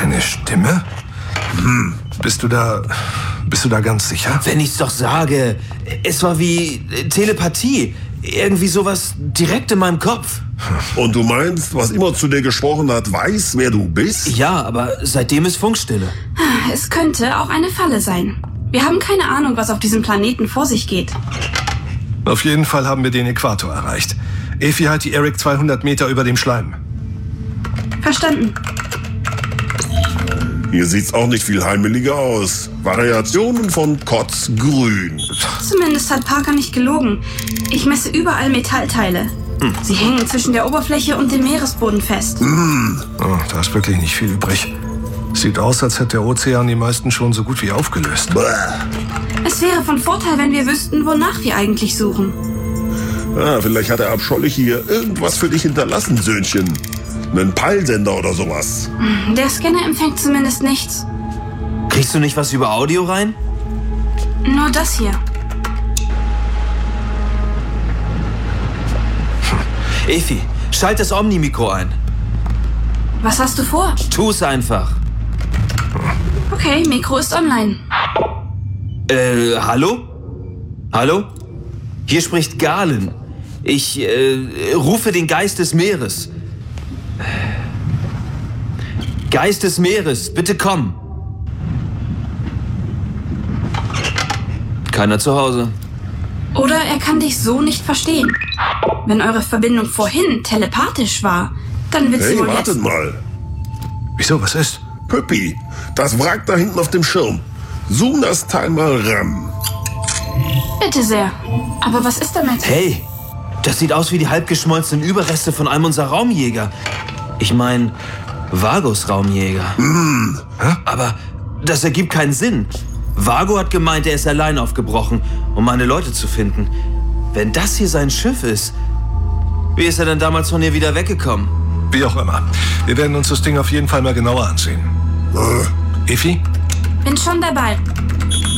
Keine Stimme? Bist du da ganz sicher? Wenn ich's doch sage, es war wie Telepathie. Irgendwie sowas direkt in meinem Kopf. Und du meinst, was immer zu dir gesprochen hat, weiß, wer du bist? Ja, aber seitdem ist Funkstille. Es könnte auch eine Falle sein. Wir haben keine Ahnung, was auf diesem Planeten vor sich geht. Auf jeden Fall haben wir den Äquator erreicht. Efi, halt die Eric 200 Meter über dem Schleim. Verstanden. Hier sieht's auch nicht viel heimeliger aus. Variationen von Kotzgrün. Zumindest hat Parker nicht gelogen. Ich messe überall Metallteile. Sie hängen zwischen der Oberfläche und dem Meeresboden fest. Oh, da ist wirklich nicht viel übrig. Sieht aus, als hätte der Ozean die meisten schon so gut wie aufgelöst. Bäh. Es wäre von Vorteil, wenn wir wüssten, wonach wir eigentlich suchen. Vielleicht hat der Abscholliche hier irgendwas für dich hinterlassen, Söhnchen. Einen Peilsender oder sowas. Der Scanner empfängt zumindest nichts. Kriegst du nicht was über Audio rein? Nur das hier. Efi, schalt das Omni-Mikro ein. Was hast du vor? Tu's einfach. Okay, Mikro ist online. Hallo? Hallo? Hier spricht Galen. Ich, rufe den Geist des Meeres. Geist des Meeres, bitte komm. Keiner zu Hause. Oder er kann dich so nicht verstehen. Wenn eure Verbindung vorhin telepathisch war, dann wird sie Hey, wohl wartet jetzt... mal. Wieso, was ist? Püppi, das Wrack da hinten auf dem Schirm. Zoom das Teil mal ran. Bitte sehr. Aber was ist damit? Hey, das sieht aus wie die halbgeschmolzenen Überreste von einem unserer Raumjäger. Ich meine, Vagos Raumjäger. Aber das ergibt keinen Sinn. Vago hat gemeint, er ist allein aufgebrochen, um meine Leute zu finden. Wenn das hier sein Schiff ist, wie ist er denn damals von hier wieder weggekommen? Wie auch immer. Wir werden uns das Ding auf jeden Fall mal genauer ansehen. Efi? Bin schon dabei.